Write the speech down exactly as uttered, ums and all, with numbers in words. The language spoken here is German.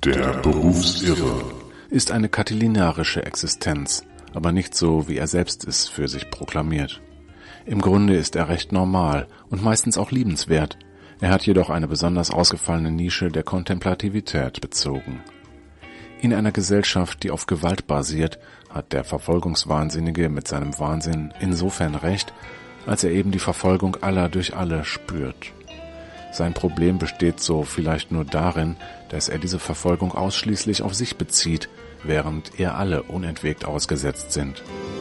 Der Berufsirre ist eine katilinarische Existenz, aber nicht so, wie er selbst es für sich proklamiert. Im Grunde ist er recht normal und meistens auch liebenswert. Er hat jedoch eine besonders ausgefallene Nische der Kontemplativität bezogen. In einer Gesellschaft, die auf Gewalt basiert, hat der Verfolgungswahnsinnige mit seinem Wahnsinn insofern recht, als er eben die Verfolgung aller durch alle spürt. Sein Problem besteht so vielleicht nur darin, dass er diese Verfolgung ausschließlich auf sich bezieht, während ihr alle unentwegt ausgesetzt sind.